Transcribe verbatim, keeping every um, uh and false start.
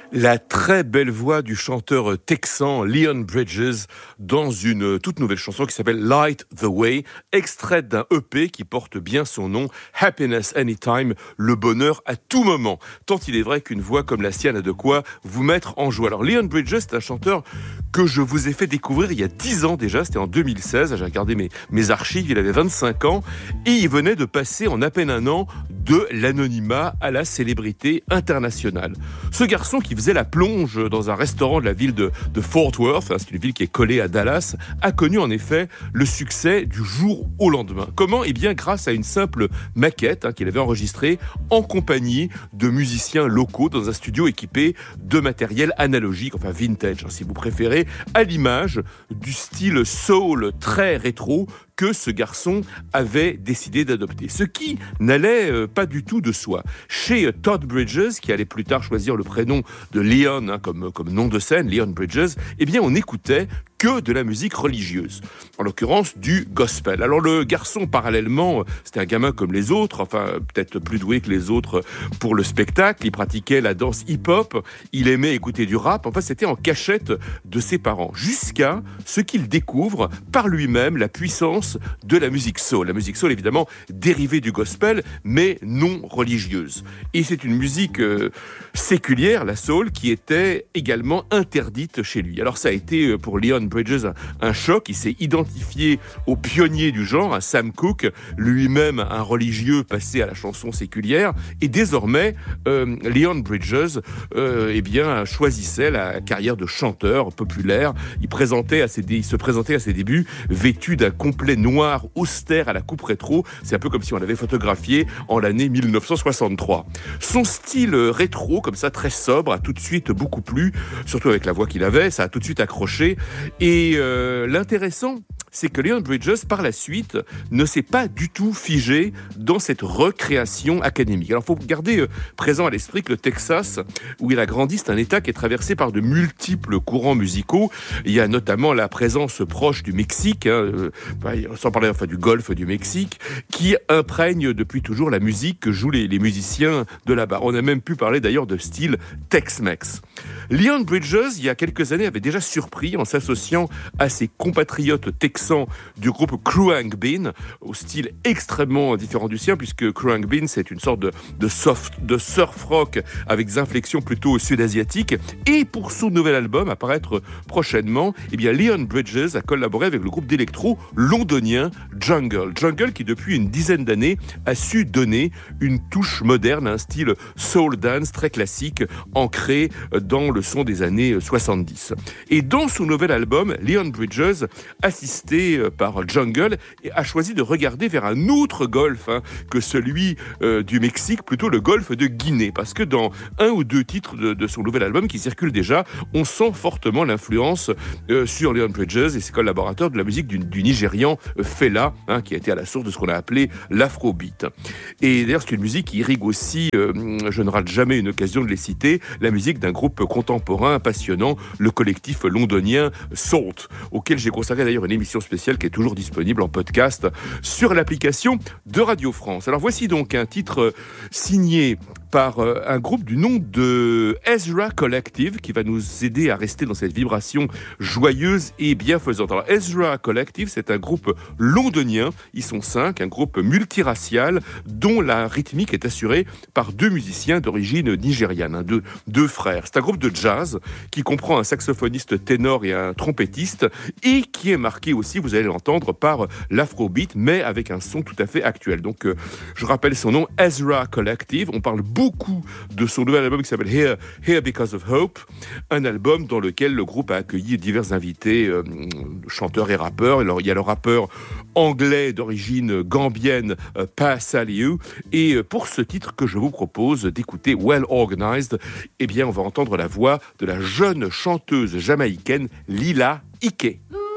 La très belle voix du chanteur texan Leon Bridges dans une toute nouvelle chanson qui s'appelle Light the Way, extraite d'un E P qui porte bien son nom, Happiness Anytime, le bonheur à tout moment. Tant il est vrai qu'une voix comme la sienne a de quoi vous mettre en joie. Alors Leon Bridges, c'est un chanteur que je vous ai fait découvrir il y a dix ans déjà, c'était en deux mille seize, j'ai regardé mes, mes archives, il avait vingt-cinq ans et il venait de passer en à peine un an de l'anonymat à la célébrité internationale. Ce garçon qui faisait la plonge dans un restaurant de la ville de, de Fort Worth, hein, c'est une ville qui est collée à Dallas, a connu en effet le succès du jour au lendemain. Comment ? Eh bien grâce à une simple maquette hein, qu'il avait enregistrée en compagnie de musiciens locaux dans un studio équipé de matériel analogique, enfin vintage hein, si vous préférez, à l'image du style soul très rétro que ce garçon avait décidé d'adopter. Ce qui n'allait euh, pas du tout de soi. Chez Todd Bridges, qui allait plus tard choisir le prénom de Leon hein, comme, comme nom de scène, Leon Bridges, eh bien on écoutait que de la musique religieuse, en l'occurrence du gospel. Alors le garçon, parallèlement, c'était un gamin comme les autres, enfin peut-être plus doué que les autres pour le spectacle, il pratiquait la danse hip-hop, il aimait écouter du rap, enfin c'était en cachette de ses parents, jusqu'à ce qu'il découvre par lui-même la puissance de la musique soul. La musique soul, évidemment, dérivée du gospel, mais non religieuse. Et c'est une musique euh, séculière, la soul, qui était également interdite chez lui. Alors ça a été pour Leon Bridges un, un choc. Il s'est identifié au pionnier du genre, à Sam Cooke, lui-même un religieux passé à la chanson séculière. Et désormais, euh, Leon Bridges euh, eh bien, choisissait la carrière de chanteur populaire. Il, présentait à ses dé- il se présentait à ses débuts vêtu d'un complet noir austère à la coupe rétro. C'est un peu comme si on l'avait photographié en l'année dix-neuf cent soixante-trois. Son style rétro, comme ça, très sobre, a tout de suite beaucoup plu, surtout avec la voix qu'il avait, ça a tout de suite accroché. Et euh, l'intéressant, c'est que Leon Bridges, par la suite, ne s'est pas du tout figé dans cette recréation académique. Alors, il faut garder présent à l'esprit que le Texas, où il a grandi, c'est un État qui est traversé par de multiples courants musicaux. Il y a notamment la présence proche du Mexique, hein, euh, sans parler enfin du Golfe du Mexique, qui imprègne depuis toujours la musique que jouent les, les musiciens de là-bas. On a même pu parler d'ailleurs de style Tex-Mex. Leon Bridges, il y a quelques années, avait déjà surpris en s'associant à ses compatriotes texans du groupe Khruangbin Bean, au style extrêmement différent du sien, puisque Khruangbin Bean, c'est une sorte de, de, soft, de surf rock avec des inflexions plutôt sud-asiatiques. Et pour son nouvel album, à paraître prochainement, eh bien, Leon Bridges a collaboré avec le groupe d'électro londonien Jungle. Jungle qui, depuis une dizaine d'années, a su donner une touche moderne à un style soul dance très classique, ancré dans le son des années soixante-dix. Et dans son nouvel album, Leon Bridges, assisté par Jungle, a choisi de regarder vers un autre golfe hein, que celui euh, du Mexique, plutôt le golfe de Guinée. Parce que dans un ou deux titres de, de son nouvel album qui circulent déjà, on sent fortement l'influence euh, sur Leon Bridges et ses collaborateurs de la musique du, du Nigérian euh, Fela, hein, qui a été à la source de ce qu'on a appelé l'afrobeat. Et d'ailleurs, c'est une musique qui irrigue aussi, euh, je ne rate jamais une occasion de les citer, la musique d'un groupe contemporain passionnant, le collectif londonien Salt, auquel j'ai consacré d'ailleurs une émission spéciale qui est toujours disponible en podcast sur l'application de Radio France. Alors voici donc un titre signé par un groupe du nom de Ezra Collective qui va nous aider à rester dans cette vibration joyeuse et bienfaisante. Alors Ezra Collective, c'est un groupe londonien, ils sont cinq, un groupe multiracial dont la rythmique est assurée par deux musiciens d'origine nigériane, hein, deux, deux frères. C'est un groupe de jazz qui comprend un saxophoniste ténor et un trompettiste et qui est marqué aussi, vous allez l'entendre, par l'afrobeat, mais avec un son tout à fait actuel. Donc euh, je rappelle son nom, Ezra Collective. On parle beaucoup de son nouvel album qui s'appelle Here, Here Because of Hope, un album dans lequel le groupe a accueilli divers invités, euh, chanteurs et rappeurs. Alors, il y a le rappeur anglais d'origine gambienne, euh, Pa Salieu. Et euh, pour ce titre que je vous propose d'écouter, Well Organized, eh bien, on va entendre la voix de la jeune chanteuse jamaïcaine Lila Ike.